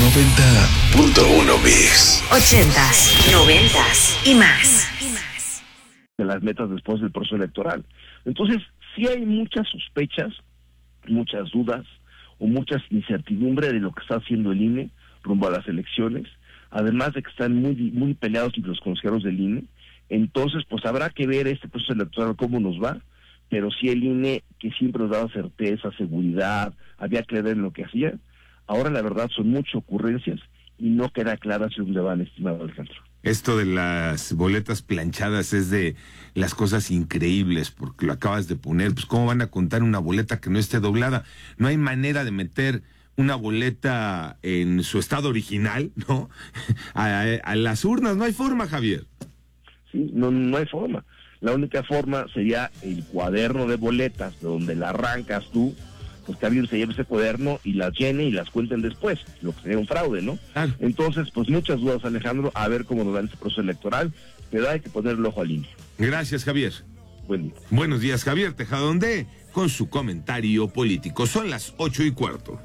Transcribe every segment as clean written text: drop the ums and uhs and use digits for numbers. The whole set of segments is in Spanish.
90.1 Mix. 80s, 90s y más. De las metas después del proceso electoral. Entonces, sí hay muchas sospechas, muchas dudas o muchas incertidumbre de lo que está haciendo el INE rumbo a las elecciones, además de que están muy peleados entre los consejeros del INE. Entonces, pues habrá que ver este proceso electoral cómo nos va, pero sí el INE, que siempre nos daba certeza, seguridad, había que creer en lo que hacía. Ahora la verdad son muchas ocurrencias y no queda clara hacia dónde van, estimado Alejandro. Esto de las boletas planchadas es de las cosas increíbles, porque lo acabas de poner. Pues ¿cómo van a contar una boleta que no esté doblada? No hay manera de meter una boleta en su estado original, ¿no? A las urnas, no hay forma, Javier. Sí, no hay forma. La única forma sería el cuaderno de boletas, de donde la arrancas tú, pues que alguien se lleve ese cuaderno y las llene y las cuenten después, lo que sería un fraude, ¿no? Claro. Entonces, pues muchas dudas, Alejandro, a ver cómo nos da este proceso electoral, pero hay que ponerle el ojo al INE. Gracias, Javier. Buen día. Buenos días, Javier Tejadonde, con su comentario político. Son las 8:15.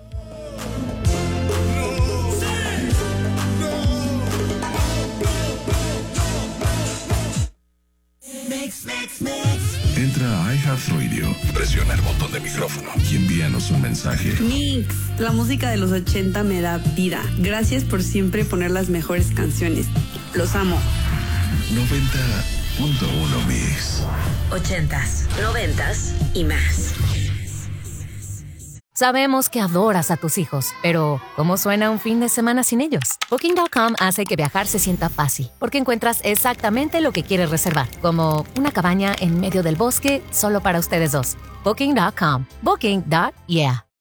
Entra a iHeartRadio, presiona el botón de micrófono y envíanos un mensaje. Mix, la música de los 80 me da vida. Gracias por siempre poner las mejores canciones. Los amo. 90.1 Mix. 80s, 90s y más. Sabemos que adoras a tus hijos, pero ¿cómo suena un fin de semana sin ellos? Booking.com hace que viajar se sienta fácil, porque encuentras exactamente lo que quieres reservar, como una cabaña en medio del bosque solo para ustedes dos. Booking.com. Booking.yeah.